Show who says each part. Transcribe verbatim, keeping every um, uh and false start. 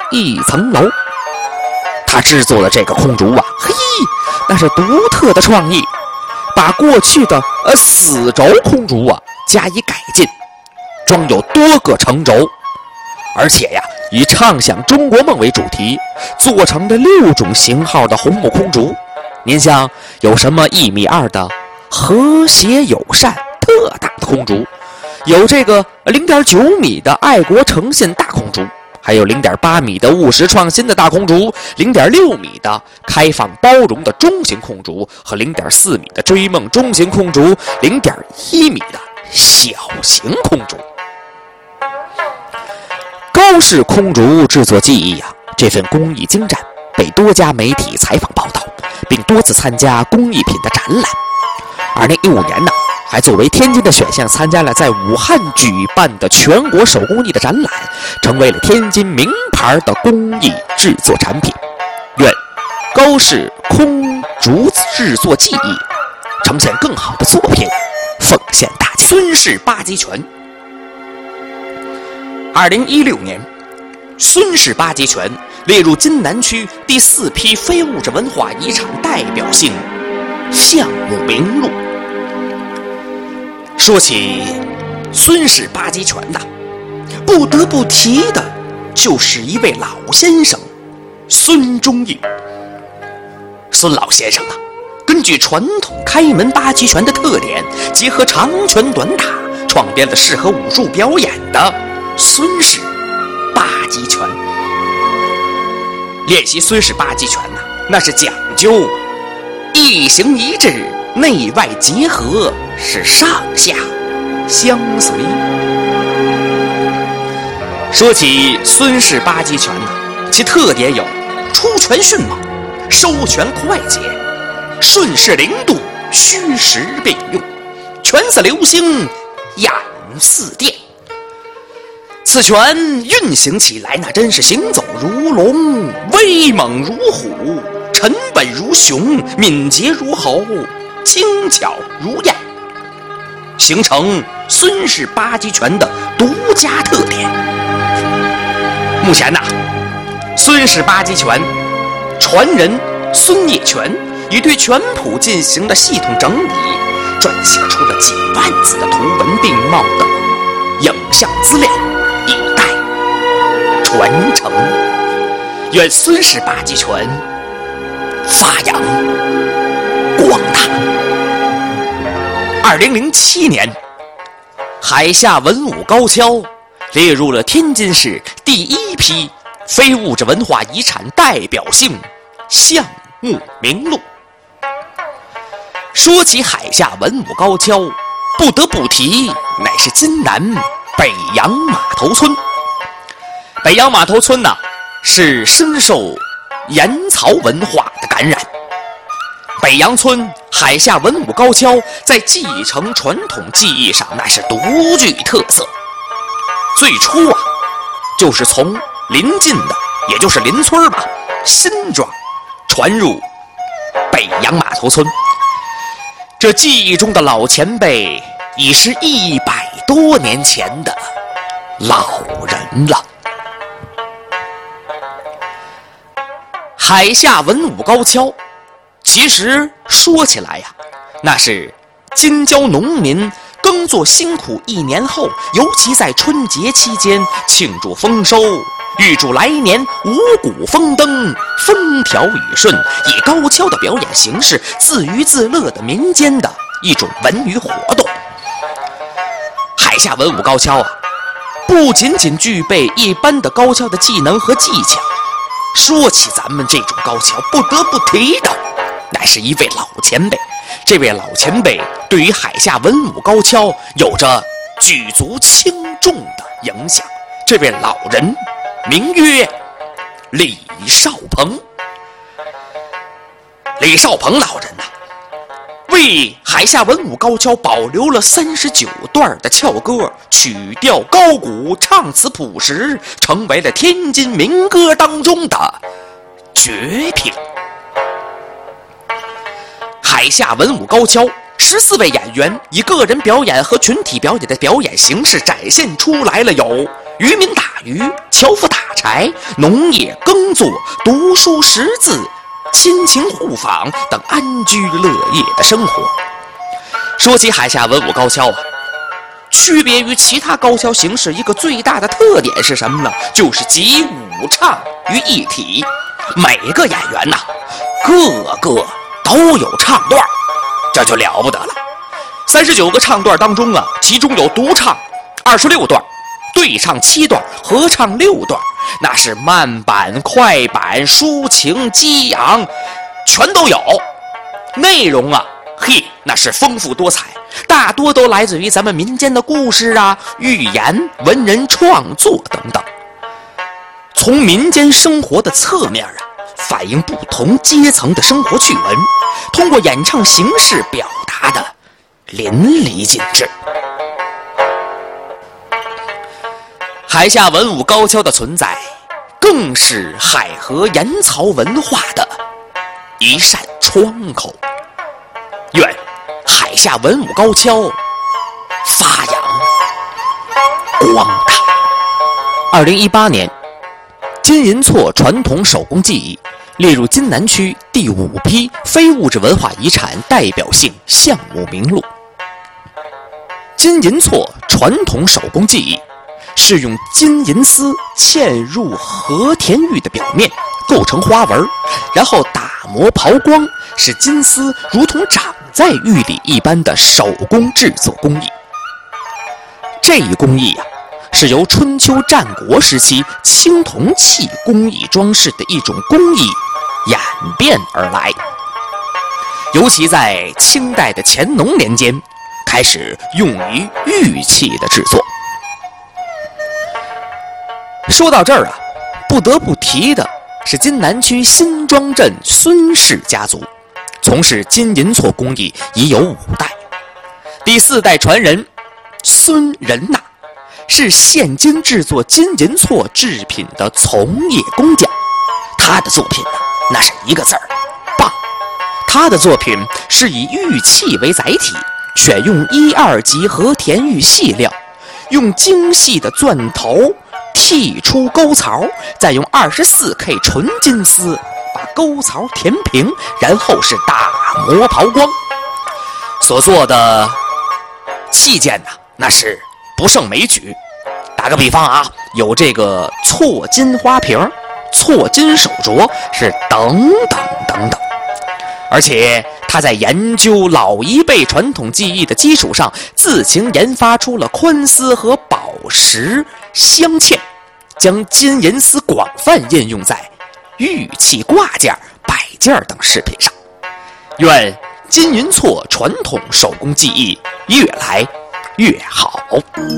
Speaker 1: 一层楼。他制作的这个空竹啊，嘿，那是独特的创意，把过去的呃死轴空竹啊加以改进，装有多个承轴，而且呀，以畅想中国梦为主题，做成了六种型号的红木空竹。您像有什么一米二的和谐友善特大的空竹，有这个零点九米的爱国诚信大空竹，还有零点八米的务实创新的大空竹，零点六米的开放包容的中型空竹，和零点四米的追梦中型空竹，零点一米的小型空竹。高氏空竹制作技艺呀、啊，这份工艺精湛，被多家媒体采访报道，并多次参加工艺品的展览。二零一五年呢，还作为天津的选项参加了在武汉举办的全国手工艺的展览，成为了天津名牌的工艺制作产品。愿高氏空竹制作技艺呈现更好的作品，奉献大家。孙氏八极拳。二零一六年，孙氏八极拳列入津南区第四批非物质文化遗产代表性项目名录。说起孙氏八极拳呐，不得不提的就是一位老先生孙中义。孙老先生啊，根据传统开门八极拳的特点，结合长拳短打，创编了适合武术表演的孙氏八极拳。练习孙氏八极拳呐、啊，那是讲究一形一致，内外结合，是上下相随。说起孙氏八极拳呢，其特点有出拳迅猛，收拳快捷，顺势灵度，虚实并用，拳色流星，眼似电。此拳运行起来那真是行走如龙，威猛如虎，沉稳如熊，敏捷如猴，轻巧如燕，形成孙氏八极拳的独家特点。目前呐、啊，孙氏八极拳传人孙业全已对拳谱进行了系统整理，撰写出了几万字的图文并茂的影像资料，以待传承。愿孙氏八极拳发扬光大。二零零七年，海下文武高跷列入了天津市第一批非物质文化遗产代表性项目名录。说起海下文武高跷，不得不提乃是津南北洋码头村。北洋码头村呢，是深受盐曹文化的感染。北洋村海下文武高跷在继承传统技艺上那是独具特色。最初啊，就是从邻近的，也就是邻村吧，新庄传入北洋码头村。这记忆中的老前辈已是一百多年前的老人了。海下文武高跷，其实说起来呀，那是京郊农民耕作辛苦一年后，尤其在春节期间庆祝丰收，预祝来年五谷丰登，风调雨顺，以高跷的表演形式自娱自乐的民间的一种文娱活动。海下文武高跷啊，不仅仅具备一般的高跷的技能和技巧，说起咱们这种高跷，不得不提的乃是一位老前辈。这位老前辈对于海下文武高跷有着举足轻重的影响。这位老人名曰李少鹏。李少鹏老人呐、啊，为海下文武高跷保留了三十九段的翘歌，曲调高古，唱词朴实，成为了天津民歌当中的绝品。海下文武高跷十四位演员以个人表演和群体表演的表演形式展现出来了有渔民打鱼、樵夫打柴、农业耕作、读书识字、亲情互访等安居乐业的生活。说起海下文武高跷啊，区别于其他高跷形式一个最大的特点是什么呢？就是集武唱于一体。每个演员呐、啊，个个都有唱段，这就了不得了。三十九个唱段当中啊，其中有独唱二十六段，对唱七段，合唱六段，那是慢板、快板、抒情、激昂，全都有。内容啊，嘿，那是丰富多彩，大多都来自于咱们民间的故事啊、寓言、文人创作等等。从民间生活的侧面啊，反映不同阶层的生活趣闻，通过演唱形式表达的淋漓尽致。海下文武高跷的存在，更是海河盐曹文化的一扇窗口。愿海下文武高跷发扬光大。二零一八年，金银错传统手工技艺列入津南区第五批非物质文化遗产代表性项目名录。金银错传统手工技艺是用金银丝嵌入和田玉的表面，构成花纹，然后打磨刨光，使金丝如同长在玉里一般的手工制作工艺。这一工艺啊，是由春秋战国时期青铜器工艺装饰的一种工艺演变而来，尤其在清代的乾隆年间开始用于玉器的制作。说到这儿啊，不得不提的是津南区新庄镇孙氏家族，从事金银错工艺已有五代，第四代传人孙仁娜是现今制作金银错制品的从业工匠。他的作品呢，那是一个字儿棒。他的作品是以玉器为载体，选用一二级和田玉细料，用精细的钻头剔出沟槽，再用 二十四K 纯金丝把沟槽填平，然后是打磨刨光。所做的器件呢，那是不胜枚举。打个比方啊，有这个错金花瓶、错金手镯，是等等等等。而且他在研究老一辈传统技艺的基础上，自行研发出了宽丝和宝石镶嵌，将金银丝广泛应用在玉器挂件、摆件等饰品上。愿金银错传统手工技艺越来越好。